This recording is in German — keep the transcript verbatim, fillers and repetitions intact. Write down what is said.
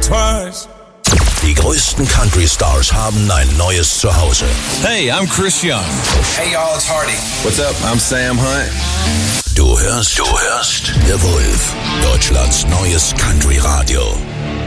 twice. Die größten Country-Stars haben ein neues Zuhause. Hey, I'm Chris Young. Hey y'all, it's Hardy. What's up? I'm Sam Hunt. Du hörst, du hörst The Wolf, Deutschlands neues Country-Radio.